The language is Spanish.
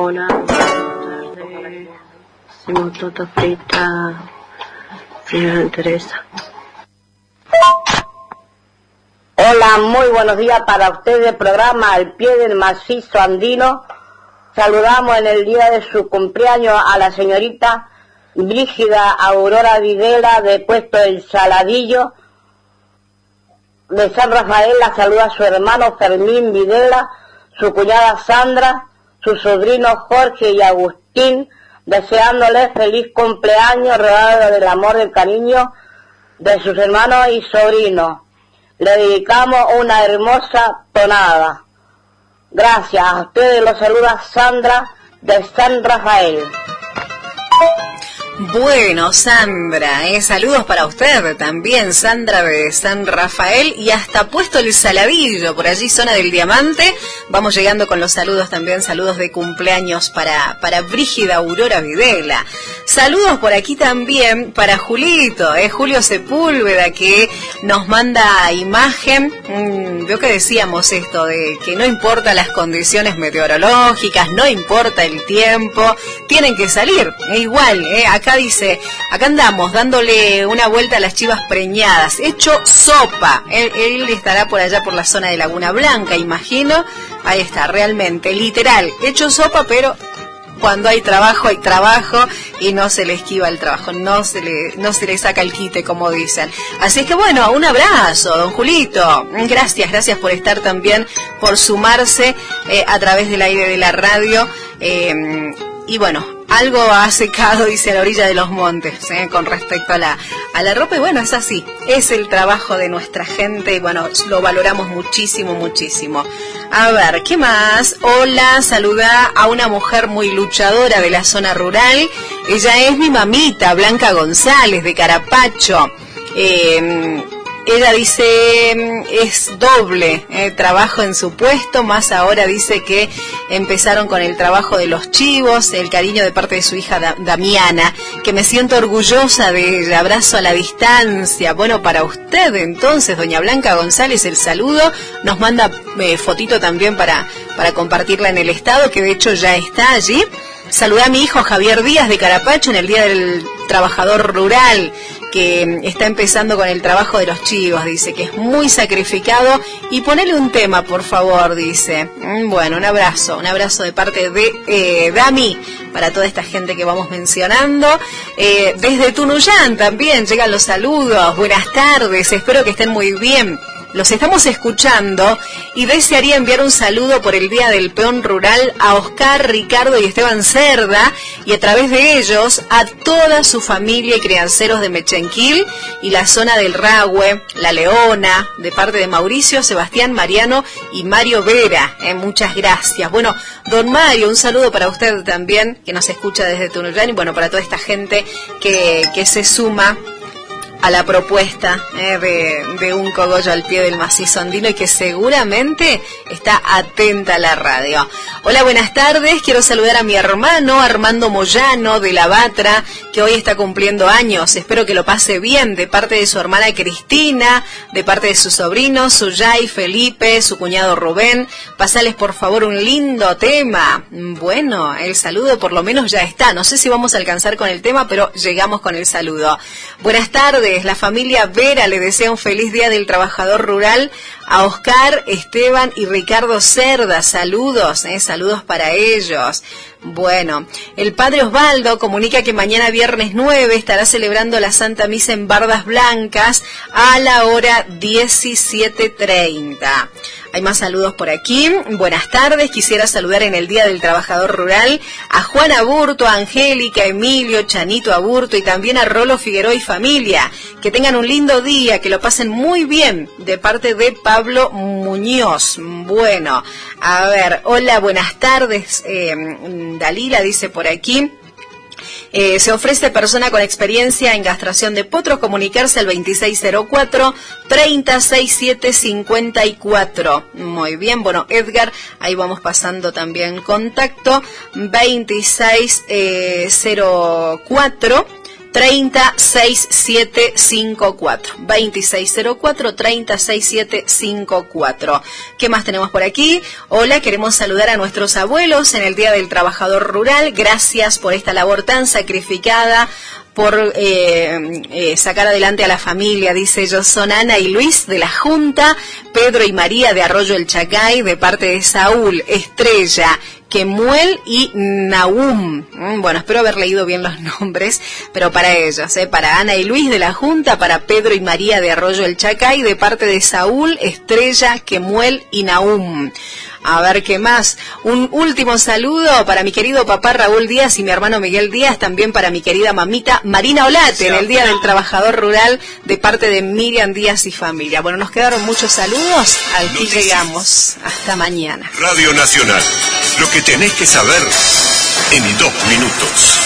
Hola, buenas tardes. Hacemos torta frita, señora Teresa. Hola, muy buenos días para ustedes, programa Al Pie del Macizo Andino. Saludamos en el día de su cumpleaños a la señorita Brígida Aurora Videla de Puesto El Saladillo de San Rafael. La saluda a su hermano Fermín Videla, su cuñada Sandra, sus sobrinos Jorge y Agustín, deseándoles feliz cumpleaños, regalo del amor, del cariño de sus hermanos y sobrinos. Le dedicamos una hermosa tonada. Gracias. A ustedes los saluda Sandra de San Rafael. Bueno, Sandra, saludos para usted también, Sandra de San Rafael, y hasta Puesto El Saladillo, por allí, zona del Diamante. Vamos llegando con los saludos también, saludos de cumpleaños para Brígida Aurora Videla. Saludos por aquí también para Julito, Julio Sepúlveda, que nos manda imagen. Veo que decíamos esto de que no importa las condiciones meteorológicas, no importa el tiempo, tienen que salir, igual, acá dice, acá andamos dándole una vuelta a las chivas preñadas, hecho sopa. Él estará por allá por la zona de Laguna Blanca, imagino. Ahí está, realmente, literal, hecho sopa, pero cuando hay trabajo y no se le esquiva el trabajo, no se le saca el quite, como dicen. Así es que bueno, un abrazo, don Julito. Gracias por estar también, por sumarse a través del aire de la radio. Y bueno, algo ha secado, dice, a la orilla de los montes, con respecto a la ropa, y bueno, es así, es el trabajo de nuestra gente, y bueno, lo valoramos muchísimo, muchísimo. A ver, ¿qué más? Hola, saluda a una mujer muy luchadora de la zona rural, ella es mi mamita, Blanca González, de Carapacho. Ella dice, es doble trabajo en su puesto, más ahora dice que empezaron con el trabajo de los chivos, el cariño de parte de su hija Damiana, que me siento orgullosa de ella, abrazo a la distancia. Bueno, para usted entonces, doña Blanca González, el saludo, nos manda fotito también para compartirla en el estado, que de hecho ya está allí. Saludá a mi hijo Javier Díaz de Carapacho en el Día del Trabajador Rural, que está empezando con el trabajo de los chivos, dice que es muy sacrificado, y ponele un tema, por favor, dice. Bueno, un abrazo de parte de Dami, para toda esta gente que vamos mencionando. Desde Tunuyán también llegan los saludos, buenas tardes, espero que estén muy bien. Los estamos escuchando y desearía enviar un saludo por el Día del Peón Rural a Oscar, Ricardo y Esteban Cerda, y a través de ellos a toda su familia y crianceros de Mechenquil y la zona del Rahue, La Leona, de parte de Mauricio, Sebastián, Mariano y Mario Vera. Muchas gracias. Bueno, don Mario, un saludo para usted también, que nos escucha desde Tunuyán, y bueno, para toda esta gente que se suma a la propuesta de un cogollo al pie del macizo andino, y que seguramente está atenta a la radio. Hola, buenas tardes, quiero saludar a mi hermano Armando Moyano de La Batra, que hoy está cumpliendo años, espero que lo pase bien, de parte de su hermana Cristina, de parte de sus sobrinos, Suyay, Felipe, su cuñado Rubén. Pasales por favor un lindo tema. Bueno, el saludo por lo menos ya está, no sé si vamos a alcanzar con el tema, pero llegamos con el saludo. Buenas tardes. La familia Vera le desea un feliz Día del Trabajador Rural a Oscar, Esteban y Ricardo Cerda. Saludos, saludos para ellos. Bueno, el padre Osvaldo comunica que mañana viernes 9 estará celebrando la Santa Misa en Bardas Blancas a la hora 17:30. Hay más saludos por aquí. Buenas tardes, quisiera saludar en el Día del Trabajador Rural a Juan Aburto, a Angélica, Emilio, Chanito Aburto y también a Rolo Figueroa y familia. Que tengan un lindo día, que lo pasen muy bien, de parte de Pablo Muñoz. Bueno, a ver, hola, buenas tardes, Dalila dice por aquí. Se ofrece persona con experiencia en castración de potros comunicarse al 2604-306754. Muy bien, bueno, Edgar, ahí vamos pasando también contacto. 2604 306754. 2604-306754. ¿Qué más tenemos por aquí? Hola, queremos saludar a nuestros abuelos en el Día del Trabajador Rural. Gracias por esta labor tan sacrificada, por sacar adelante a la familia, dice ellos. Son Ana y Luis de la Junta, Pedro y María de Arroyo el Chacay, de parte de Saúl, Estrella, Kemuel y Nahum. Bueno, espero haber leído bien los nombres, pero para ellos, para Ana y Luis de la Junta, para Pedro y María de Arroyo el Chacay, de parte de Saúl, Estrella, Kemuel y Nahum. A ver qué más. Un último saludo para mi querido papá Raúl Díaz y mi hermano Miguel Díaz, también para mi querida mamita Marina Olate en el Día del Trabajador Rural, de parte de Miriam Díaz y familia. Bueno, nos quedaron muchos saludos. Aquí llegamos. Hasta mañana. Radio Nacional. Lo que tenés que saber en 2 minutos.